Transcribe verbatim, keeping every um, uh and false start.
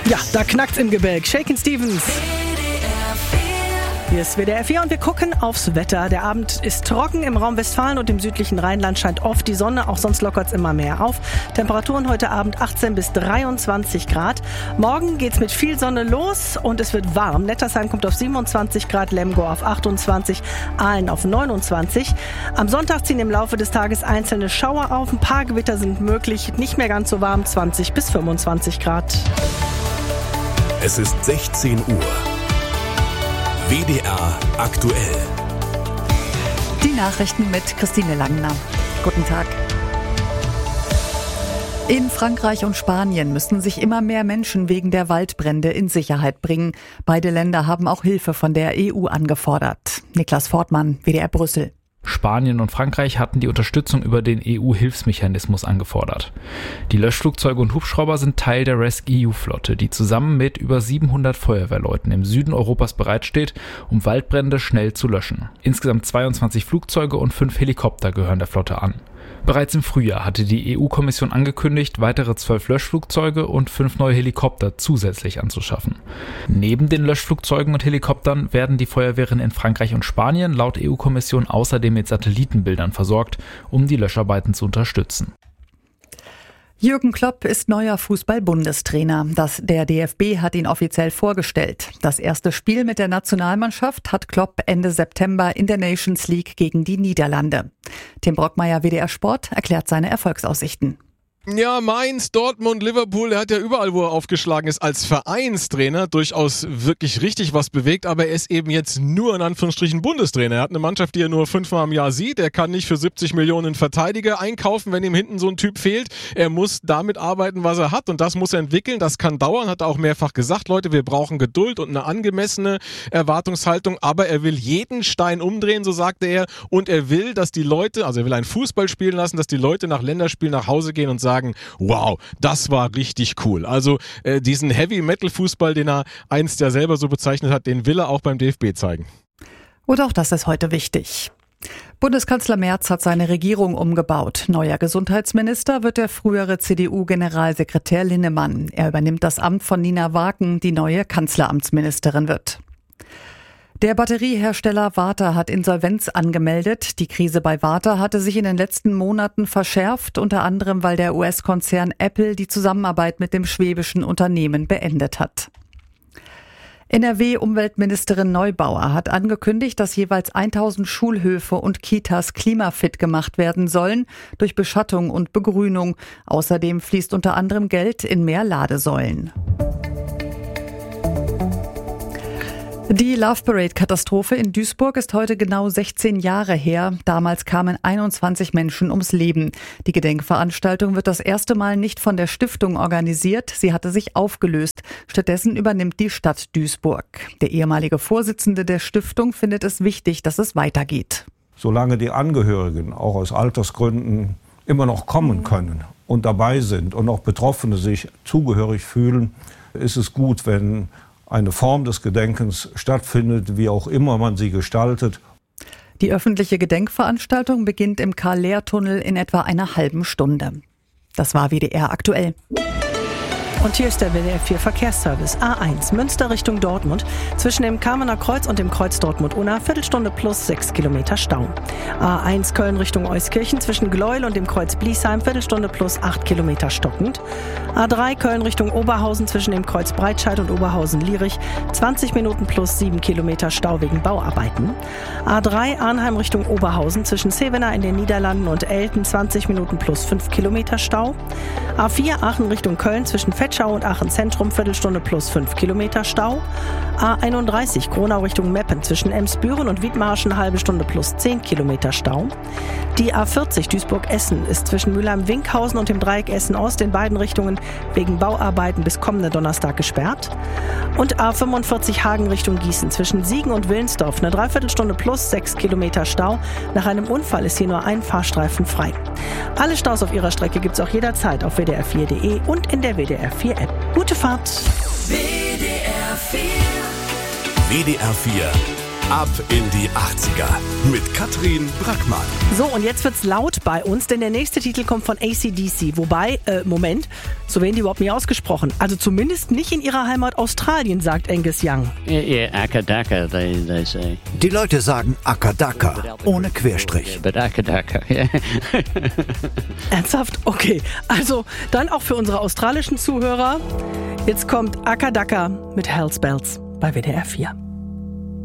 Ja, da knackt's im Gebälk. Shakin' Stevens. Hier ist W D R vier und wir gucken aufs Wetter. Der Abend ist trocken. Im Raum Westfalen und im südlichen Rheinland scheint oft die Sonne. Auch sonst lockert's immer mehr auf. Temperaturen heute Abend achtzehn bis dreiundzwanzig Grad. Morgen geht's mit viel Sonne los und es wird warm. Nettersheim kommt auf siebenundzwanzig Grad, Lemgo auf achtundzwanzig, Aalen auf neunundzwanzig. Am Sonntag ziehen im Laufe des Tages einzelne Schauer auf. Ein paar Gewitter sind möglich. Nicht mehr ganz so warm, zwanzig bis fünfundzwanzig Grad. Es ist sechzehn Uhr. W D R aktuell. Die Nachrichten mit Christine Langner. Guten Tag. In Frankreich und Spanien müssen sich immer mehr Menschen wegen der Waldbrände in Sicherheit bringen. Beide Länder haben auch Hilfe von der E U angefordert. Niklas Fortmann, W D R Brüssel. Spanien und Frankreich hatten die Unterstützung über den E U-Hilfsmechanismus angefordert. Die Löschflugzeuge und Hubschrauber sind Teil der RescEU-E U-Flotte, die zusammen mit über siebenhundert Feuerwehrleuten im Süden Europas bereitsteht, um Waldbrände schnell zu löschen. Insgesamt zweiundzwanzig Flugzeuge und fünf Helikopter gehören der Flotte an. Bereits im Frühjahr hatte die E U-Kommission angekündigt, weitere zwölf Löschflugzeuge und fünf neue Helikopter zusätzlich anzuschaffen. Neben den Löschflugzeugen und Helikoptern werden die Feuerwehren in Frankreich und Spanien laut E U-Kommission außerdem mit Satellitenbildern versorgt, um die Löscharbeiten zu unterstützen. Jürgen Klopp ist neuer Fußball-Bundestrainer. Das, der D F B hat ihn offiziell vorgestellt. Das erste Spiel mit der Nationalmannschaft hat Klopp Ende September in der Nations League gegen die Niederlande. Tim Brockmeier, W D R Sport, erklärt seine Erfolgsaussichten. Ja, Mainz, Dortmund, Liverpool, er hat ja überall, wo er aufgeschlagen ist, als Vereinstrainer durchaus wirklich richtig was bewegt, aber er ist eben jetzt nur in Anführungsstrichen Bundestrainer. Er hat eine Mannschaft, die er nur fünfmal im Jahr sieht. Er kann nicht für siebzig Millionen Verteidiger einkaufen, wenn ihm hinten so ein Typ fehlt. Er muss damit arbeiten, was er hat und das muss er entwickeln. Das kann dauern, hat er auch mehrfach gesagt. Leute, wir brauchen Geduld und eine angemessene Erwartungshaltung, aber er will jeden Stein umdrehen, so sagte er, und er will, dass die Leute, also er will einen Fußball spielen lassen, dass die Leute nach Länderspielen nach Hause gehen und sagen, wow, das war richtig cool. Also äh, diesen Heavy-Metal-Fußball, den er einst ja selber so bezeichnet hat, den will er auch beim D F B zeigen. Und auch das ist heute wichtig. Bundeskanzler Merz hat seine Regierung umgebaut. Neuer Gesundheitsminister wird der frühere C D U-Generalsekretär Linnemann. Er übernimmt das Amt von Nina Wagen, die neue Kanzleramtsministerin wird. Der Batteriehersteller Varta hat Insolvenz angemeldet. Die Krise bei Varta hatte sich in den letzten Monaten verschärft, unter anderem weil der U S-Konzern Apple die Zusammenarbeit mit dem schwäbischen Unternehmen beendet hat. N R W-Umweltministerin Neubauer hat angekündigt, dass jeweils tausend Schulhöfe und Kitas klimafit gemacht werden sollen durch Beschattung und Begrünung. Außerdem fließt unter anderem Geld in mehr Ladesäulen. Die Love Parade-Katastrophe in Duisburg ist heute genau sechzehn Jahre her. Damals kamen einundzwanzig Menschen ums Leben. Die Gedenkveranstaltung wird das erste Mal nicht von der Stiftung organisiert. Sie hatte sich aufgelöst. Stattdessen übernimmt die Stadt Duisburg. Der ehemalige Vorsitzende der Stiftung findet es wichtig, dass es weitergeht. Solange die Angehörigen auch aus Altersgründen immer noch kommen können und dabei sind und auch Betroffene sich zugehörig fühlen, ist es gut, wenn eine Form des Gedenkens stattfindet, wie auch immer man sie gestaltet. Die öffentliche Gedenkveranstaltung beginnt im Karl-Lehr-Tunnel in etwa einer halben Stunde. Das war W D R aktuell. Und hier ist der W D R vier Verkehrsservice. A eins, Münster Richtung Dortmund. Zwischen dem Kamener Kreuz und dem Kreuz Dortmund-Unna, Viertelstunde plus sechs Kilometer Stau. A eins, Köln Richtung Euskirchen. Zwischen Gleuel und dem Kreuz Bliesheim, Viertelstunde plus acht Kilometer stockend. A drei, Köln Richtung Oberhausen. Zwischen dem Kreuz Breitscheid und Oberhausen-Lierich, zwanzig Minuten plus sieben Kilometer Stau wegen Bauarbeiten. A drei, Arnheim Richtung Oberhausen. Zwischen Zevenaar in den Niederlanden und Elten, zwanzig Minuten plus fünf Kilometer Stau. A vier, Aachen Richtung Köln. Zwischen Fetschau und Aachen Zentrum, Viertelstunde plus fünf Kilometer Stau. A einunddreißig, Gronau Richtung Meppen. Zwischen Emsbüren und Wiedmarschen, halbe Stunde plus zehn Kilometer Stau. Die A vierzig, Duisburg-Essen, ist zwischen Mülheim-Winkhausen und dem Dreieck Essen-Ost in beiden Richtungen wegen Bauarbeiten bis kommenden Donnerstag gesperrt. Und A fünfundvierzig, Hagen Richtung Gießen. Zwischen Siegen und Willensdorf eine Dreiviertelstunde plus sechs Kilometer Stau. Nach einem Unfall ist hier nur ein Fahrstreifen frei. Alle Staus auf ihrer Strecke gibt es auch jederzeit auf w d r vier punkt d e und in der W D R vier App. Gute Fahrt! W D R vier. W D R vier Ab in die achtziger mit Katrin Brackmann. So, und jetzt wird's laut bei uns, denn der nächste Titel kommt von A C D C. Wobei, äh, Moment, so werden die überhaupt nie ausgesprochen. Also zumindest nicht in ihrer Heimat Australien, sagt Angus Young. Yeah, yeah, Akadaka, they, they say. Die Leute sagen Akadaka, ohne Querstrich. But Akadaka, yeah. Ernsthaft? Okay. Also, dann auch für unsere australischen Zuhörer. Jetzt kommt Akadaka mit Hell's Bells bei W D R vier.